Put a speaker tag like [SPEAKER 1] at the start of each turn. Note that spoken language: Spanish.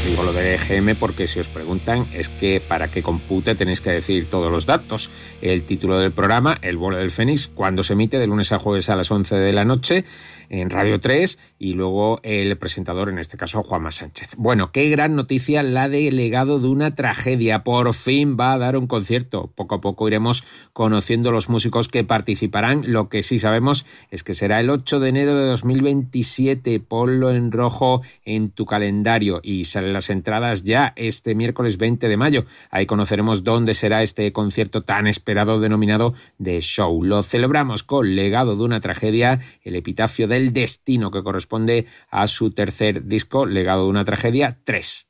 [SPEAKER 1] digo lo de EGM porque si os preguntan es que para que compute tenéis que decir todos los datos. El título del programa, El vuelo del Fénix, cuando se emite de lunes a jueves a las 11 de la noche en Radio 3 y luego el presentador, en este caso Juanma Sánchez. Bueno, qué gran noticia la de Legado de una tragedia. Por fin va a dar un concierto. Poco a poco iremos conociendo los músicos que participarán. Lo que sí sabemos es que será el 8 de enero de 2027. Ponlo en rojo en tu calendario y salen las entradas ya este miércoles 20 de mayo. Ahí conoceremos dónde será este concierto tan esperado denominado The Show. Lo celebramos con Legado de una tragedia, el epitafio del destino que corresponde a su tercer disco, Legado de una tragedia 3.